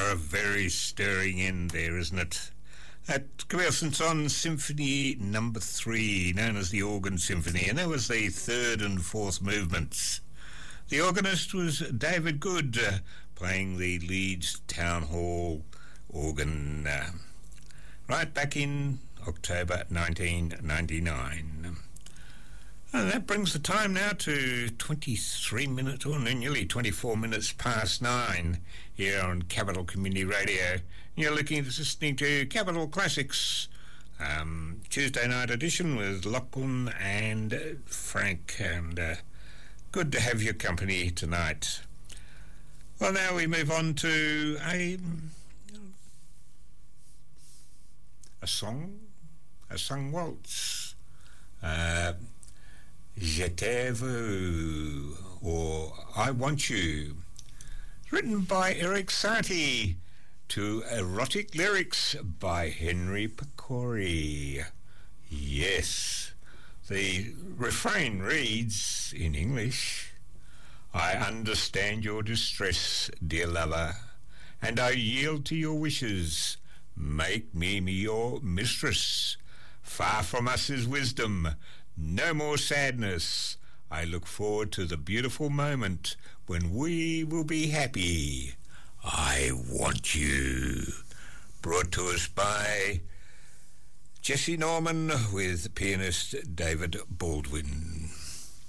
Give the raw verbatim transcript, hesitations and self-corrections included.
a very stirring end there, isn't it? At Camille Saint-Saëns Symphony Number Three, known as the Organ Symphony, and that was the third and fourth movements. The organist was David Good, uh, playing the Leeds Town Hall organ, uh, right back in October nineteen ninety-nine. And that brings the time now to twenty-three minutes, or nearly twenty-four minutes past nine, here on Capital Community Radio. You're looking, listening to Capital Classics, um, Tuesday night edition with Lachlan and uh, Frank, and uh, good to have your company tonight. Well, now we move on to a a song, a sung waltz. Uh, Je te veux, or I Want You, written by Eric Satie, to erotic lyrics by Henry Pecori. Yes, the refrain reads in English, I understand your distress, dear lover, and I yield to your wishes. Make me your mistress. Far from us is wisdom, no more sadness. I look forward to the beautiful moment when we will be happy. I Want You. Brought to us by Jesse Norman with pianist David Baldwin.